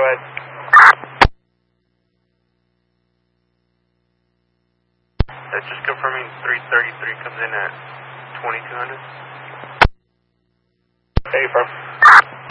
go ahead. That's just confirming 333 comes in at 2200. Hey, from.